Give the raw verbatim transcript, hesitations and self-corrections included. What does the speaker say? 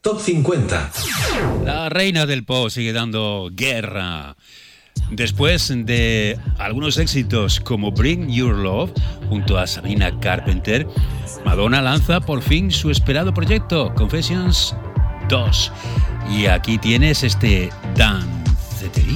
Top cincuenta. La reina del pop sigue dando guerra. Después de algunos éxitos como Bring Your Love junto a Sabrina Carpenter, Madonna lanza por fin su esperado proyecto, Confessions dos. Y aquí tienes este Danceteria.